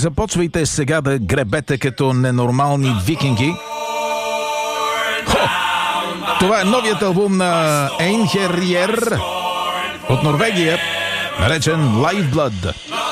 започвайте сега да гребете като ненормални викинги. Това е новият албум на Einherjer от Норвегия, наречен Lifeblood.